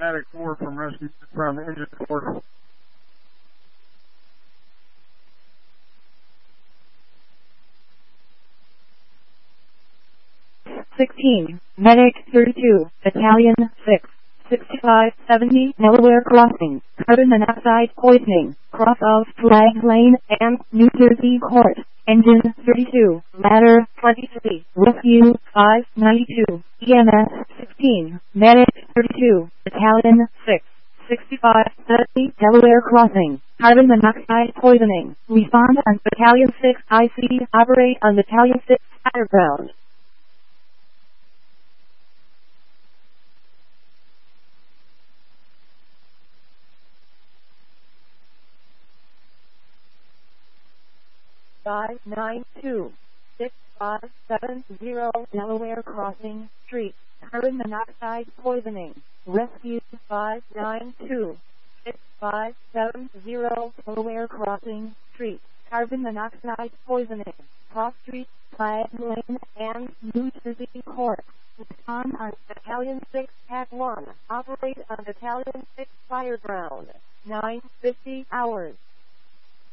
Medic 4 from rescue from the injured quarter. 16, Medic 32, Battalion 6, 6570, Delaware Crossing, carbon monoxide poisoning, cross of Flag Lane and New Jersey Court. Engine 32, ladder 23, rescue 592, EMS 16, Medic 32, Battalion 6, 6570, Delaware Crossing, carbon monoxide poisoning. Respond on Battalion 6 IC, operate on Battalion 6 fire ground. Five 6570 Delaware Crossing Street, carbon monoxide poisoning. Rescue 592-6570 Delaware Crossing Street, carbon monoxide poisoning. Cross Street, Flag Lane, and New Jersey Court. Respond on Battalion 6 Pack 1. Operate on Battalion 6 Fire Ground. 9:50 hours.